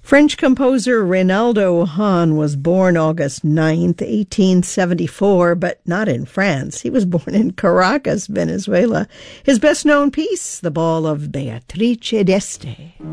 French composer Reynaldo Hahn was born August 9th, 1874, but not in France. He was born in Caracas, Venezuela. His best-known piece, The Ball of Beatrice d'Este.